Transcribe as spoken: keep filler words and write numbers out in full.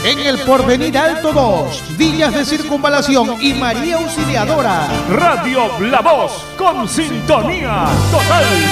En el Porvenir Alto dos, Villas de Circunvalación y María Auxiliadora. Radio La Voz, con sintonía total.